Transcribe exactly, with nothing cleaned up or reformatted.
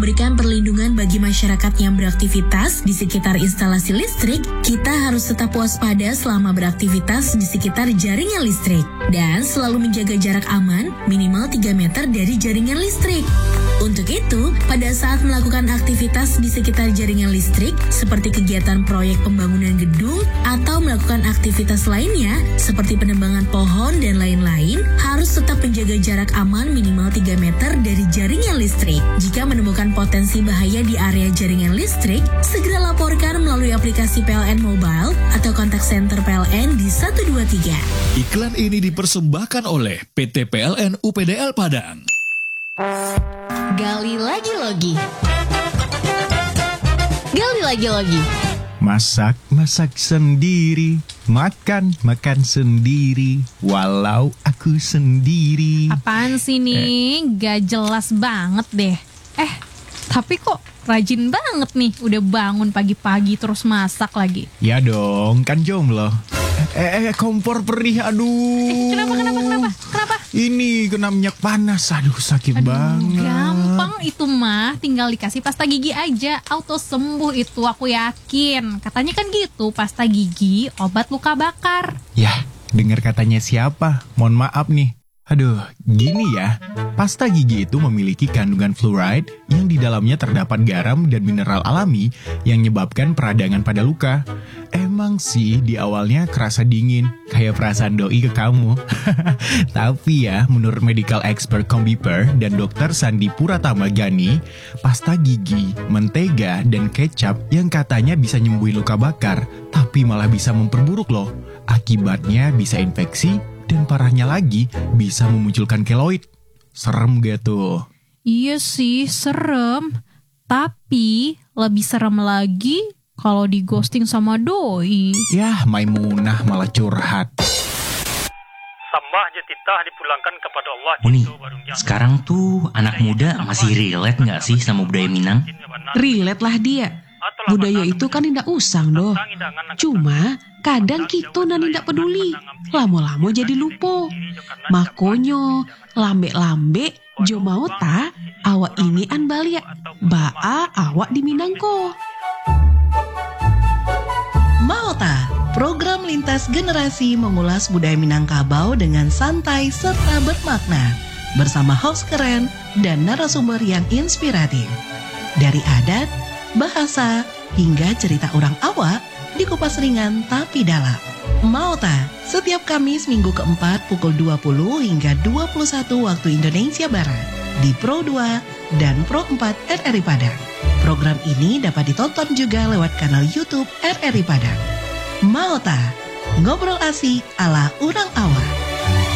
memberikan perlindungan bagi masyarakat yang beraktivitas di sekitar instalasi listrik, kita harus tetap waspada selama beraktivitas di sekitar jaringan listrik dan selalu menjaga jarak aman minimal tiga meter dari jaringan listrik. Untuk itu, pada saat melakukan aktivitas di sekitar jaringan listrik, seperti kegiatan proyek pembangunan gedung atau melakukan aktivitas lainnya, seperti penebangan pohon dan lain-lain, harus tetap menjaga jarak aman minimal tiga meter dari jaringan listrik. Jika menemukan potensi bahaya di area jaringan listrik, segera laporkan melalui aplikasi P L N Mobile atau kontak center P L N di satu dua tiga. Iklan ini dipersembahkan oleh P T P L N U P D L Padang. Gali lagi logi. Gali lagi logi. Masak, masak sendiri. Makan, makan sendiri. Walau aku sendiri. Apaan sih nih? Eh. Gak jelas banget deh. Eh, tapi kok rajin banget nih. Udah bangun pagi-pagi terus masak lagi. Ya dong, kan jomblo. Eh, eh, kompor perih, aduh. Eh, kenapa, kenapa, kenapa, kenapa? Ini kena minyak panas, aduh sakit aduh, banget. Gampang itu mah, tinggal dikasih pasta gigi aja, auto sembuh itu aku yakin. Katanya kan gitu, pasta gigi obat luka bakar. Yah, dengar katanya siapa? Mohon maaf nih. Aduh, gini ya, pasta gigi itu memiliki kandungan fluoride yang di dalamnya terdapat garam dan mineral alami yang menyebabkan peradangan pada luka. Emang sih di awalnya kerasa dingin, kayak perasaan doi ke kamu. Tapi ya, menurut medical expert Combiper dan dokter Sandi Puratama Gani, pasta gigi, mentega, dan kecap yang katanya bisa nyembuhin luka bakar, tapi malah bisa memperburuk loh. Akibatnya bisa infeksi, dan parahnya lagi bisa memunculkan keloid. Serem gak tuh? Iya sih, serem. Tapi lebih serem lagi kalau di ghosting sama doi. Yah, Maimunah malah curhat. Sambah jetitah dipulangkan kepada Allah. Uni, sekarang tuh anak muda masih relate gak sih sama budaya Minang? Relate lah dia. Budaya itu kan tidak usang doh. Cuma kadang kita nan tidak peduli. Lamo-lamo jadi lupo. Makonyo, lambe-lambe, jo mau ta, awak ini an balia. Baa awak di Minangko. Mau ta, program lintas generasi mengulas budaya Minangkabau dengan santai serta bermakna. Bersama host keren dan narasumber yang inspiratif. Dari adat, bahasa, hingga cerita orang awak dikupas ringan tapi dalam. Mau ta, setiap Kamis minggu keempat pukul dua puluh hingga dua puluh satu waktu Indonesia Barat di Pro dua dan Pro empat R R I Padang. Program ini dapat ditonton juga lewat kanal YouTube R R I Padang. Mau ta, ngobrol asik ala orang awak.